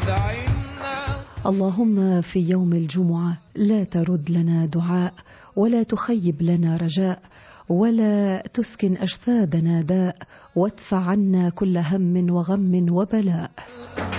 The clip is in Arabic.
اللهم في يوم الجمعة لا ترد لنا دعاء، ولا تخيب لنا رجاء، ولا تسكن أجسادنا داء، وادفع عنا كل هم وغم وبلاء.